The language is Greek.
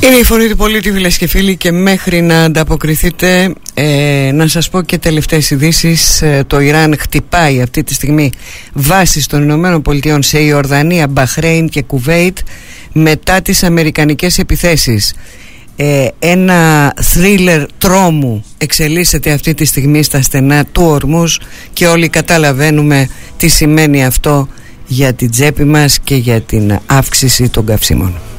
Είναι η φωνή του πολίτη, φίλες και φίλοι, και μέχρι να ανταποκριθείτε να σας πω και τελευταίες ειδήσεις. Το Ιράν χτυπάει αυτή τη στιγμή βάσεις των Ηνωμένων Πολιτειών σε Ιορδανία, Μπαχρέιν και Κουβέιτ μετά τις αμερικανικές επιθέσεις. Ένα θρίλερ τρόμου εξελίσσεται αυτή τη στιγμή στα στενά του Ορμούζ και όλοι καταλαβαίνουμε τι σημαίνει αυτό για την τσέπη μας και για την αύξηση των καυσίμων.